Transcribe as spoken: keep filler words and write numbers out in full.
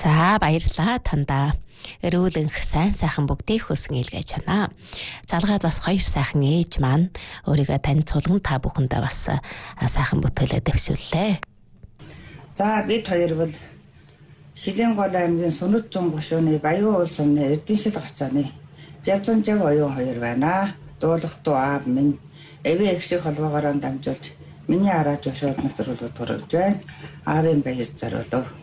За баярлалаа тандаа. Өрөөлөнх сайн сайхан бүгдийг хөсөн илгээж байна. Залгаад бас хоёр сайхан ээж маань өөрийгөө тань цулган та бүхэндээ бас сайхан бүтээлээ дэвшүүллээ. За бид хоёр бол Шилэнгол аймгийн Сүнэтзун гушууны Баян уул сумны Эрдэнэшил гацааны Жавзанжав оюун хоёр байна. Дуулах дуу аав минь эвээ эгших холбоогоор дамжуулж миний арааж шууд натруулгад төрөж байна. Аавын баяр зориулв.